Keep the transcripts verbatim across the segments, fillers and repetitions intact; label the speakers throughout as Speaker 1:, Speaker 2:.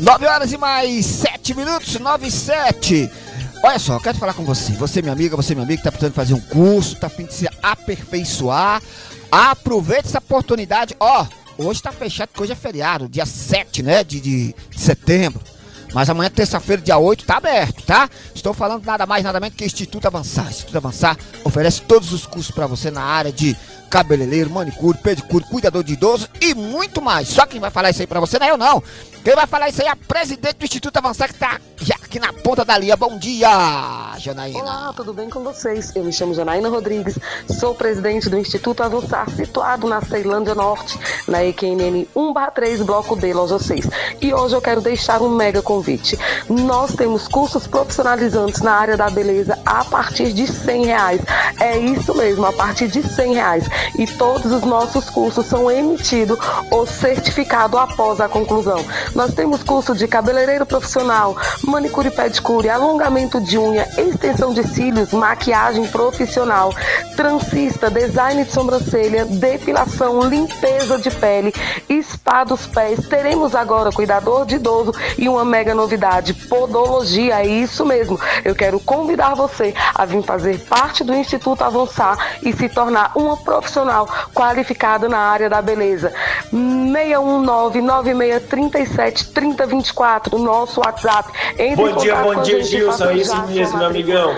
Speaker 1: nove horas e mais sete minutos, nove e sete. Olha só, eu quero falar com você. Você, minha amiga, você, meu amigo, que está precisando fazer um curso, está a fim de se aperfeiçoar. Aproveite essa oportunidade. Ó, hoje está fechado, porque hoje é feriado, dia sete, né, de, de, de setembro. Mas amanhã, terça-feira, dia oito, tá aberto, tá? Estou falando nada mais, nada menos que Instituto Avançar. Instituto Avançar oferece todos os cursos para você na área de cabeleireiro, manicure, pedicure, cuidador de idoso e muito mais. Só quem vai falar isso aí para você não é eu, não. Quem vai falar isso aí é a presidente do Instituto Avançar, que tá já aqui na ponta da linha. Bom dia, Janaína.
Speaker 2: Olá, tudo bem com vocês? Eu me chamo Janaína Rodrigues, sou presidente do Instituto Avançar, situado na Ceilândia Norte, na E Q N N um barra três, Bloco D, Loja seis. E hoje eu quero deixar um mega convite. Nós temos cursos profissionalizantes na área da beleza a partir de cem reais. É isso mesmo, a partir de cem reais. E todos os nossos cursos são emitidos ou certificados após a conclusão. Nós temos curso de cabeleireiro profissional, manicure e pedicure, alongamento de unha, extensão de cílios, maquiagem profissional, transista, design de sobrancelha, depilação, limpeza de pele, spa dos pés. Teremos agora cuidador de idoso e uma mega novidade, podologia. É isso mesmo. Eu quero convidar você a vir fazer parte do Instituto Avançar e se tornar uma profissional qualificada na área da beleza. seis um nove, nove seis três sete, três zero dois quatro, o nosso WhatsApp. Entre
Speaker 3: bom dia, bom dia, Gilson. É isso mesmo, meu amigão.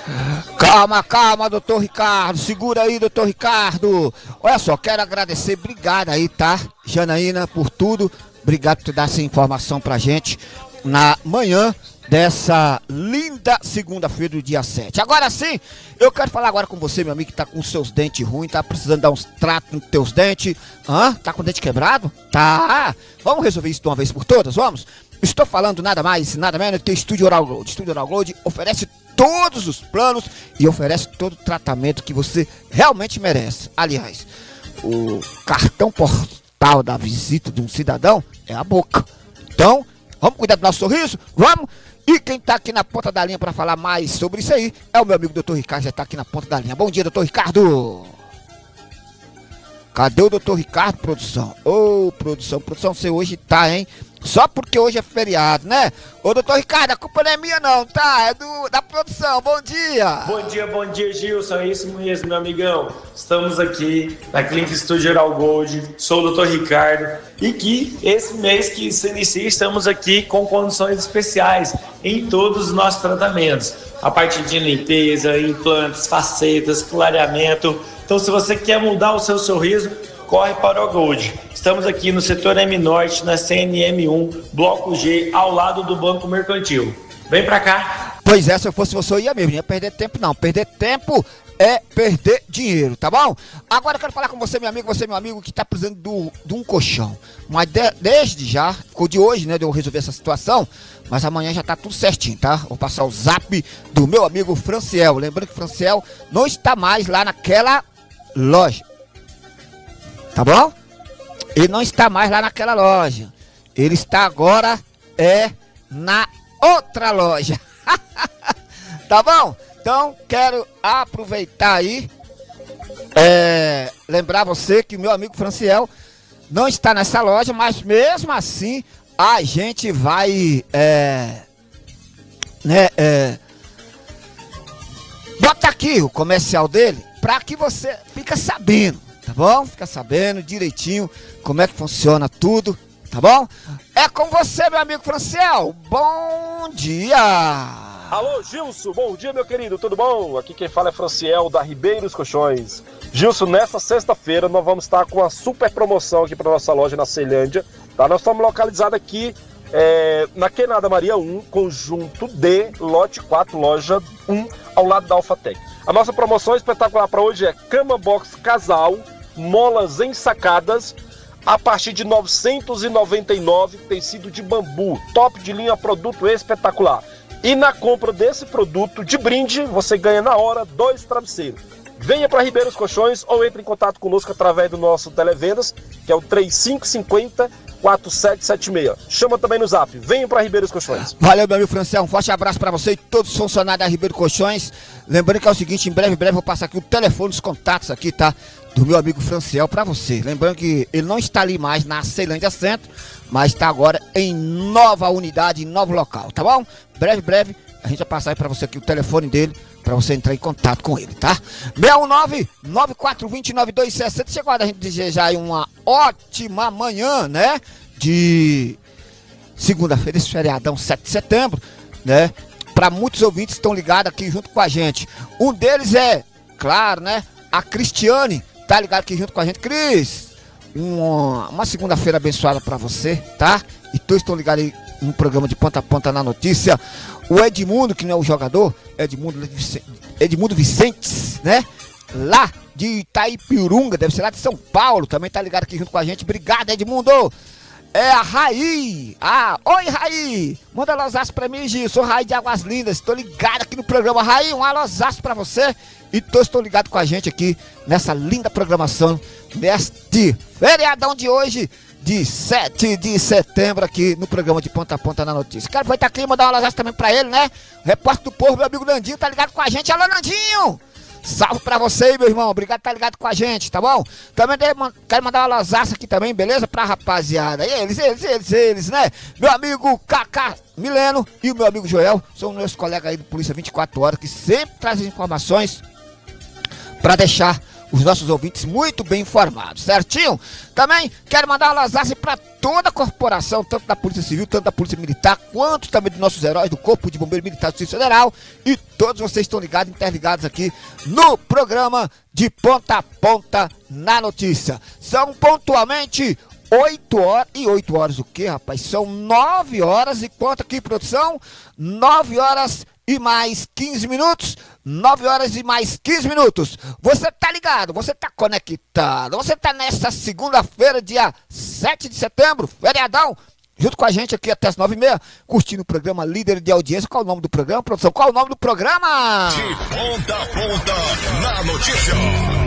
Speaker 1: Calma, calma, doutor Ricardo. Segura aí, doutor Ricardo. Olha só, quero agradecer. Obrigado aí, tá, Janaína, por tudo. Obrigado por dar essa informação pra gente na manhã dessa linda segunda-feira do dia sete. Agora sim, eu quero falar agora com você, meu amigo, que tá com os seus dentes ruins, tá precisando dar uns tratos nos teus dentes. Hã? Tá com o dente quebrado? Tá. Vamos resolver isso de uma vez por todas, vamos? Estou falando nada mais, nada menos que o Estúdio Oral Gold. Estúdio Oral Gold oferece todos os planos e oferece todo o tratamento que você realmente merece. Aliás, o cartão postal da visita de um cidadão é a boca. Então, vamos cuidar do nosso sorriso? Vamos? E quem tá aqui na ponta da linha para falar mais sobre isso aí é o meu amigo doutor Ricardo, já tá aqui na ponta da linha. Bom dia, doutor Ricardo. Cadê o doutor Ricardo, produção? Ô, oh, produção, produção, você hoje tá, hein? Só porque hoje é feriado, né? Ô, doutor Ricardo, a culpa não é minha não, tá? É do, da produção. Bom dia.
Speaker 3: Bom dia, bom dia, Gilson. É isso mesmo, meu amigão. Estamos aqui na Clínica Estúdio Oral Gold. Sou o doutor Ricardo. E que esse mês que se inicia, estamos aqui com condições especiais em todos os nossos tratamentos. A parte de limpeza, implantes, facetas, clareamento. Então, se você quer mudar o seu sorriso, corre para o Gold. Estamos aqui no setor M Norte, na C N M um, Bloco G, ao lado do Banco Mercantil. Vem pra cá.
Speaker 1: Pois é, se eu fosse você, eu ia mesmo. Não ia perder tempo, não. Perder tempo é perder dinheiro, tá bom? Agora eu quero falar com você, meu amigo, você, meu amigo, que tá precisando do, de um colchão. Mas de, desde já, ficou de hoje, né, de eu resolver essa situação, mas amanhã já tá tudo certinho, tá? Vou passar o zap do meu amigo Franciel. Lembrando que o Franciel não está mais lá naquela loja. Tá bom? Ele não está mais lá naquela loja. Ele está agora é na outra loja. Tá bom? Então, quero aproveitar aí, é, lembrar você que o meu amigo Franciel não está nessa loja, mas mesmo assim a gente vai, é, né, é, bota aqui o comercial dele para que você fique sabendo, tá bom? Fica sabendo direitinho como é que funciona tudo, tá bom? É com você, meu amigo Franciel. Bom dia!
Speaker 4: Alô, Gilson, bom dia, meu querido, tudo bom? Aqui quem fala é Franciel, da Ribeiros Colchões. Gilson, nessa sexta-feira nós vamos estar com uma super promoção aqui para nossa loja na Ceilândia, tá? Nós estamos localizados aqui é, na Quenada Maria um, conjunto D, lote quatro, loja um, ao lado da Alphatec. A nossa promoção espetacular para hoje é cama box casal, molas ensacadas, a partir de novecentos e noventa e nove reais, tecido de bambu, top de linha, produto espetacular. E na compra desse produto de brinde, você ganha na hora dois travesseiros. Venha para Ribeiros Colchões ou entre em contato conosco através do nosso televendas, que é o três cinco cinco zero, quatro sete sete seis. Chama também no zap. Venha para Ribeiros Colchões.
Speaker 1: Valeu, meu amigo Franciel. Um forte abraço para você e todos os funcionários da Ribeiros Colchões. Lembrando que é o seguinte, em breve, em breve, eu vou passar aqui o telefone, os contatos aqui, tá? do meu amigo Franciel pra você. Lembrando que ele não está ali mais na Ceilândia Centro, mas está agora em nova unidade, em novo local, tá bom? Breve, breve, a gente vai passar aí pra você aqui o telefone dele, pra você entrar em contato com ele, tá? seis um nove, nove quatro dois zero, nove dois seis zero. Chegou a gente desejar aí uma ótima manhã, né? De segunda-feira, esse feriadão sete de setembro, né? Para muitos ouvintes que estão ligados aqui junto com a gente. Um deles é, claro, né? A Cristiane, tá ligado aqui junto com a gente. Cris, uma, uma segunda-feira abençoada para você, tá? E todos estão ligados aí no programa de ponta a ponta na notícia. O Edmundo, que não é o jogador, Edmundo, Edmundo Vicentes, né? Lá de Itaipirunga, deve ser lá de São Paulo, também tá ligado aqui junto com a gente. Obrigado, Edmundo. É a Raí. Ah, oi, Raí. Manda alôzaço pra mim, Gil. Sou Raí de Águas Lindas. Estou ligado aqui no programa. Raí, um alôzaço pra você. E todos estão ligados com a gente aqui nessa linda programação neste feriadão de hoje, de sete de setembro, aqui no programa de Ponta a Ponta na Notícia. Quero aproveitar aqui e mandar um alôzaço também pra ele, né? Repórter do Povo, meu amigo Nandinho, tá ligado com a gente. Alô, Nandinho! Salve pra você aí, meu irmão. Obrigado por tá ligado com a gente, tá bom? Também quero mandar uma alôzaço aqui também, beleza? Pra rapaziada. Eles, eles, eles, eles, né? Meu amigo Cacá Mileno e o meu amigo Joel são meus colegas aí do Polícia vinte e quatro horas, que sempre trazem informações pra deixar os nossos ouvintes muito bem informados, certinho? Também quero mandar um alôzaço pra toda a corporação, tanto da Polícia Civil, tanto da Polícia Militar, quanto também dos nossos heróis do Corpo de Bombeiro Militar do Distrito Federal. E todos vocês estão ligados, interligados aqui no programa de Ponta a Ponta na Notícia. São pontualmente oito horas. E oito horas o quê, rapaz? São nove horas e quanto aqui, produção? nove horas e mais quinze minutos. nove horas e mais quinze minutos. Você tá ligado, você tá conectado. Você tá nessa segunda-feira, dia sete de setembro, feriadão, junto com a gente aqui até as nove e meia, curtindo o programa Líder de Audiência. Qual é o nome do programa, produção? Qual é o nome do programa?
Speaker 5: De ponta a ponta na notícia.